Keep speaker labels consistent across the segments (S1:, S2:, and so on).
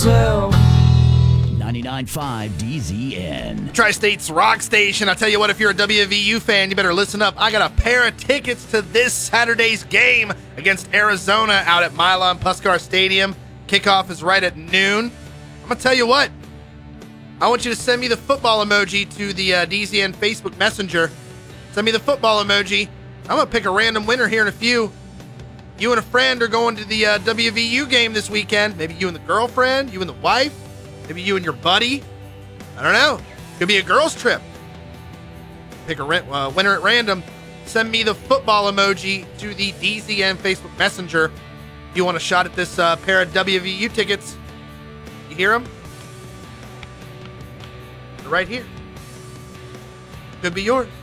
S1: 99.5 DZN.
S2: Tri-State's Rock Station. I tell you what, if you're a WVU fan, you better listen up. I got a pair of tickets to this Saturday's game against Arizona out at Milan Puskar Stadium. Kickoff is right at noon. I'm going to tell you what. I want you to send me the football emoji to the DZN Facebook Messenger. Send me the football emoji. I'm going to pick a random winner here in a few. You and a friend are going to the WVU game this weekend. Maybe you and the girlfriend, you and the wife. Maybe you and your buddy. I don't know. Could be a girls' trip. Pick a winner at random. Send me the football emoji to the DZN Facebook Messenger. If you want a shot at this pair of WVU tickets, you hear them? They're right here. Could be yours.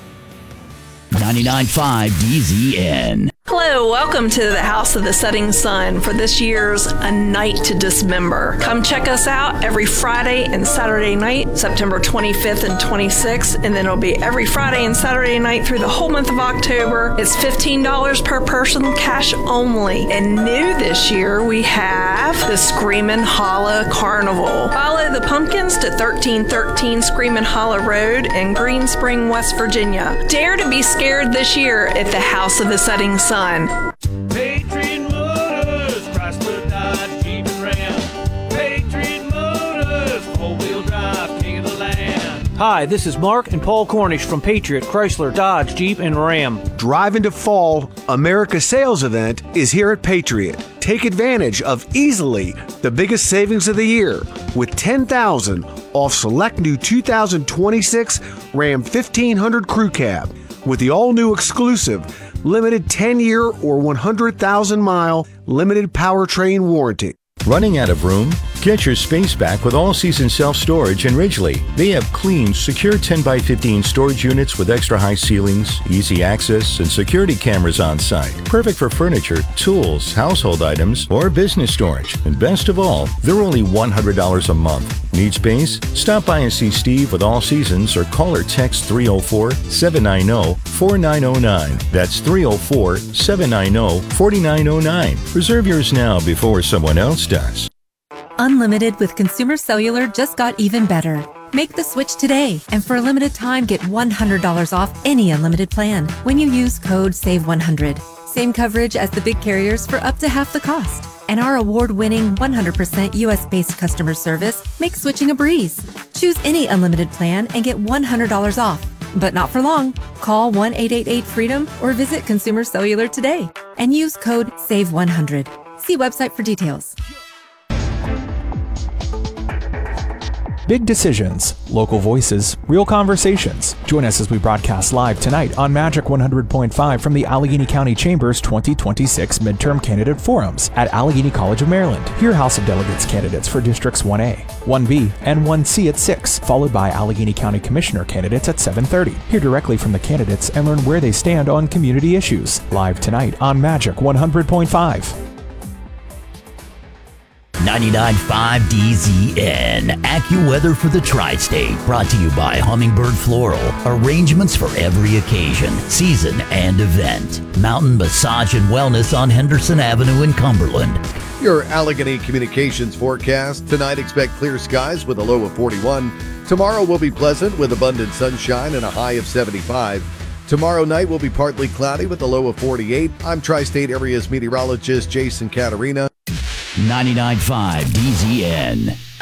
S1: 99.5 DZN.
S3: Hello, welcome to the House of the Setting Sun for this year's A Night to Dismember. Come check us out every Friday and Saturday night, September 25th and 26th, and then it'll be every Friday and Saturday night through the whole month of October. It's $15 per person, cash only. And new this year, we have the Screamin' Holla Carnival. Follow the Pumpkins to 1313 Screamin' Holla Road in Green Spring, West Virginia. Dare to be scared this year at the House of the Setting Sun.
S4: Patriot Motors, Chrysler, Dodge, Jeep, and Ram. Patriot Motors, four-wheel drive, king of the land.
S5: Hi, this is Mark and Paul Cornish from Patriot, Chrysler, Dodge, Jeep, and Ram.
S6: Drive into Fall America sales event is here at Patriot. Take advantage of easily the biggest savings of the year with $10,000 off select new 2026 Ram 1500 Crew Cab with the all-new exclusive limited 10-year or 100,000-mile limited powertrain warranty.
S7: Running out of room? Get your space back with all-season self-storage in Ridgely. They have clean, secure 10x15 storage units with extra high ceilings, easy access, and security cameras on site. Perfect for furniture, tools, household items, or business storage. And best of all, they're only $100 a month. Need space? Stop by and see Steve with All Seasons or call or text 304-790-4909. That's 304-790-4909. Reserve yours now before someone else does.
S8: Unlimited with Consumer Cellular just got even better. Make the switch today, and for a limited time, get $100 off any unlimited plan when you use code SAVE100. Same coverage as the big carriers for up to half the cost. And our award-winning 100% US-based customer service makes switching a breeze. Choose any unlimited plan and get $100 off. But not for long. Call 1-888-FREEDOM or visit Consumer Cellular today and use code SAVE100. See website for details.
S9: Big decisions, local voices, real conversations. Join us as we broadcast live tonight on Magic 100.5 from the Allegheny County Chamber's 2026 Midterm Candidate Forums at Allegheny College of Maryland. Hear House of Delegates candidates for Districts 1A, 1B, and 1C at 6, followed by Allegheny County Commissioner candidates at 7:30. Hear directly from the candidates and learn where they stand on community issues. Live tonight on Magic 100.5.
S1: 99.5 DZN. AccuWeather for the Tri-State. Brought to you by Hummingbird Floral. Arrangements for every occasion, season, and event. Mountain Massage and Wellness on Henderson Avenue in Cumberland.
S10: Your Allegheny Communications forecast. Tonight, expect clear skies with a low of 41. Tomorrow will be pleasant with abundant sunshine and a high of 75. Tomorrow night will be partly cloudy with a low of 48. I'm Tri-State Area's meteorologist Jason Caterina.
S1: 99.5 DZN.